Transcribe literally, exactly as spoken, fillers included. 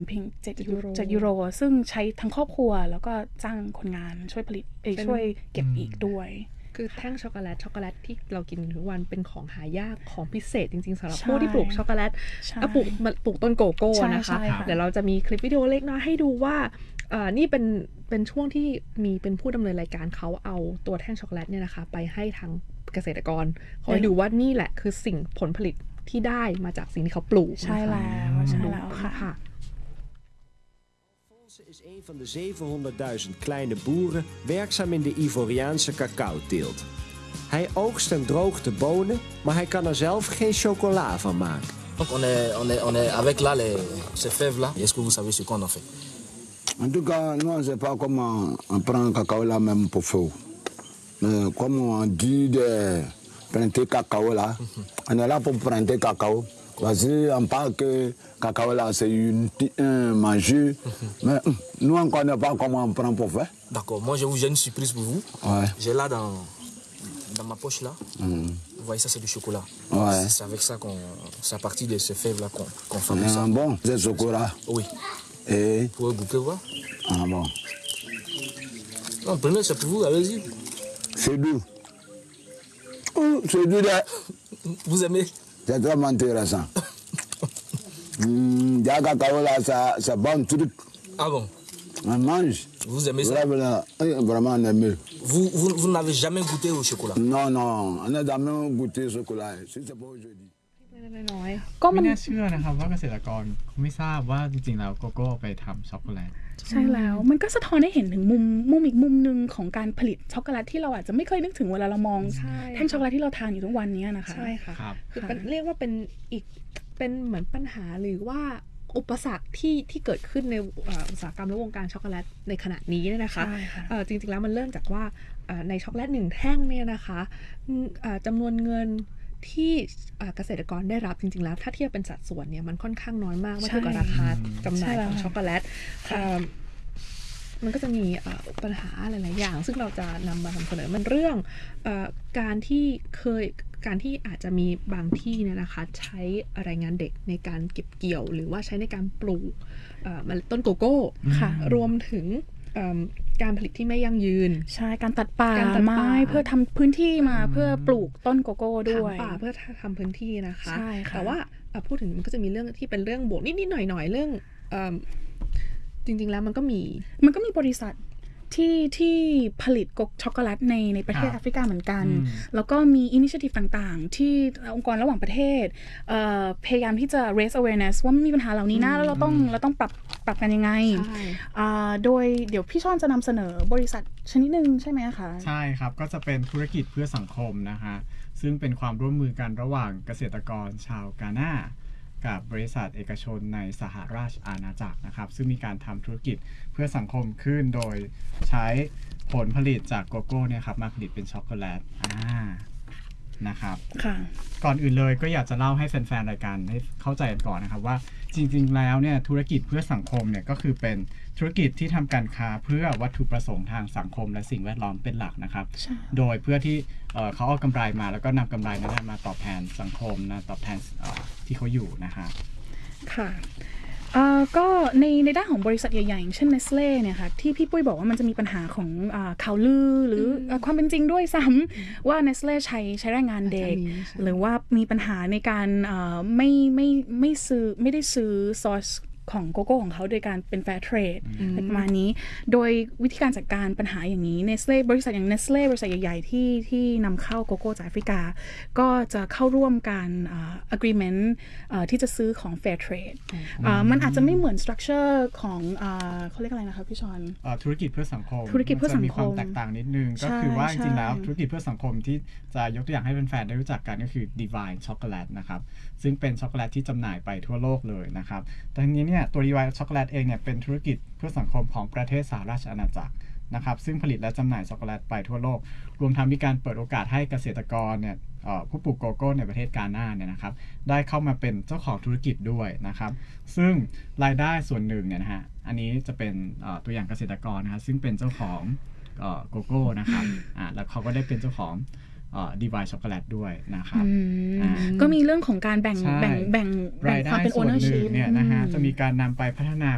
เพียงเจ็ดยูโรเจ็ดยูโรซึ่งใช้ทั้งครอบครัวแล้วก็จ้างคนงานช่วยผลิตเอ้ยช่วยเก็บอีกด้วยคือแท่งช็อกโกแลตช็อกโกแลตที่เรากินทุกวันเป็นของหายากของพิเศษจริงๆสำหรับผู้ที่ปลูกช็อกโกแลตปลูกปลูกต้นโกโก้นะคะเดี๋ยวเราจะมีคลิปวิดีโอเล็กน้อยให้ดูว่านี่เป็นเป็นช่วงที่มีเป็นผู้ดำเนินรายการเขาเอาตัวแท่งช็อกโกแลตเนี่ยนะคะไปให้ทางเกษตรกรคอยดูว่านี่แหละคือสิ่งผลผลิตที่ได้มาจากสิ่งที่เขาปลูกใช่แล้วใช่แล้วค่ะ is een van de zevenhonderdduizend kleine boeren werkzaam in de Ivoriaanse cacaoteelt. Hij oogst en droogt de bonen, maar hij kan er zelf geen chocola van maken. Donc on est, on est, on est avec là les, ces fèves là. Est-ce que vous savez ce qu'on en fait? En tout cas, nous on ne sait pas comment on prend le cacao là même pour feu. Mais comme on dit de prendre cacao là, on est là pour prendre cacao. Parce qu'on parle que cacao là c'est une un manger, mais nous on ne connaît pas comment on prend pour faire. D'accord, moi j'ai une surprise pour vous. Ouais. J'ai là dans, dans ma poche là, mm. Vous voyez ça c'est du chocolat. Ouais. C'est avec ça qu'on, c'est à partir de ces fèves là qu'on qu'on fabrique ah, ça. Bon, c'est chocolat. Oui. Et? Vous pouvez goûter voir. Ah bon. Non, prenez c'est pour vous, allez-y. C'est doux. Oh, c'est doux là. Vous aimez? C'est vraiment intéressant. mmh, le cacao là, ça, ça bon truc. Ah bon? On mange. Vous aimez ça? Vraiment, vraiment on aime. Vous, vous, vous n'avez jamais goûté au chocolat? Non, non, on n'a jamais goûté au chocolat. Si c'est pas aujourd'hui. ก็มันไม่น่าเชื่อนะครับว่าเกษตรกรไม่ทราบว่าจริงๆแล้วโกโก้ไปทำช็อกโกแลตใช่แล้วมันก็สะท้อนให้เห็นถึงมุมมุมอีกมุมนึงของการผลิตช็อกโกแลตที่เราอาจจะไม่เคยนึกถึงเวลาเรามองแท่งช็อกโกแลตที่เราทานอยู่ทุกวันนี้นะคะใช่ค่ะคือเรียกว่าเป็นอีกเป็นเหมือนปัญหาหรือว่าอุปสรรคที่ที่เกิดขึ้นในอุตสาหกรรมและวงการช็อกโกแลตในขณะนี้เนี่ยนะคะจริงๆแล้วมันเริ่มจากว่าในช็อกโกแลตหนึ่งแท่งเนี่ยนะคะจำนวนเงินที่เกษตรกรได้รับจริงๆแล้วถ้าเทียบเป็นสัดส่วนเนี่ยมันค่อนข้างน้อยมากเมื่อเทียบกับราคาจำหน่ายของช็อกโกแลตมันก็จะมีปัญหาหลายๆอย่างซึ่งเราจะนำมานำเสนอมันเรื่องการที่เคยการที่อาจจะมีบางที่เนี่ยนะคะใช้แรงงานเด็กในการเก็บเกี่ยวหรือว่าใช้ในการปลูกเมล็ดต้นโกโก้รวมถึงการผลิตที่ไม่ยั่งยืนใช่การตัดป่าไม้เพื่อทำพื้นที่มาเพื่อปลูกต้นโกโก้ด้วยป่าเพื่อทำพื้นที่นะคะแต่ว่าพูดถึงมันก็จะมีเรื่องที่เป็นเรื่องบวกนิดๆหน่อยๆเรื่องจริงๆแล้วมันก็มีมันก็มีบริษัทที่ที่ผลิตช็อกโกแลตในในประเทศแอฟริกาเหมือนกันแล้วก็มีอินิชิทีฟต่างๆที่องค์กรระหว่างประเทศพยายามที่จะ raise awareness ว่ามีปัญหาเหล่านี้นะแล้วเราต้องเราต้องปรับปรับกันยังไงโดยเดี๋ยวพี่ช่อนจะนำเสนอบริษัทชนิดหนึ่งใช่ไหมคะใช่ครับก็จะเป็นธุรกิจเพื่อสังคมนะคะซึ่งเป็นความร่วมมือกันระหว่างเกษตรกรชาวกานากับบริษัทเอกชนในสหราชอาณาจักรนะครับซึ่งมีการทำธุรกิจเพื่อสังคมขึ้นโดยใช้ผลผลิตจากโกโก้เนี่ยครับมาผลิตเป็นช็อกโกแลตอ่านะครับก่อนอื่นเลยก็อยากจะเล่าให้แฟนๆรายการให้เข้าใจกันก่อนนะครับว่าจริงๆแล้วเนี่ยธุรกิจเพื่อสังคมเนี่ยก็คือเป็นธุรกิจที่ทำการค้าเพื่อวัตถุประสงค์ทางสังคมและสิ่งแวดล้อมเป็นหลักนะครับโดยเพื่อที่เขาเอากำไรมาแล้วก็นำกำไรนั้นมาตอบแทนสังคมนะตอบแทนที่เขาอยู่นะฮะค่ะก็ในในด้านของบริษัทใหญ่ๆอย่างเช่น Nestle เนี่ยค่ะที่พี่ปุ้ยบอกว่ามันจะมีปัญหาของข่าวลือหรือความเป็นจริงด้วยซ้ำว่า Nestle ใช้ใช้แรงงานเด็กหรือว่ามีปัญหาในการไม่ไม่ไม่ซื้อไม่ได้ซื้อซอสของโกโก้ของเขาโดยการเป็น Fair Trade ประมาณนี้โดยวิธีการจัดการปัญหาอย่างนี้ Nestle บริษัทอย่าง Nestle บริษัทใหญ่ๆที่ที่นำเข้าโกโก้จากแอฟริกาก็จะเข้าร่วมการ agreement ที่จะซื้อของ Fair Trade มันอาจจะไม่เหมือน structure ของเขาเรียกอะไรนะคะพี่ชอนธุรกิจเพื่อสังคมธุรกิจเพื่อสังคมมีความแตกต่างนิดนึงก็คือว่าจริงๆแล้วธุรกิจเพื่อสังคมที่จะยกตัวอย่างให้แฟนๆได้รู้จักกันก็คือ Divine Chocolate นะครับซึ่งเป็นช็อกโกแลตที่จำหน่ายไปทั่วโลกเลยนะครับแต่ทีนี้เนี่ยตัว Divine Chocolate เองเนี่ยเป็นธุรกิจเพื่อสังคมของประเทศสหราชอาณาจักรนะครับซึ่งผลิตและจำหน่ายช็อกโกแลตไปทั่วโลกรวมทั้งมีการเปิดโอกาสให้เกษตรกรเนี่ยผู้ปลูกโกโก้ในประเทศกาน่าเนี่ยนะครับได้เข้ามาเป็นเจ้าของธุรกิจด้วยนะครับซึ่งรายได้ส่วนหนึ่งเนี่ยนะฮะอันนี้จะเป็นตัวอย่างเกษตรกรนะครับซึ่งเป็นเจ้าของโกโก้นะครับอ่าแล้วเขาก็ได้เป็นเจ้าของดีไวน์ช็อกโกแลตด้วยนะครับก็มีเรื่องของการแบ่งแบ่งแบ่งรายได้ส่วนหนึ่งเนี่ยนะฮะจะมีการนำไปพัฒนา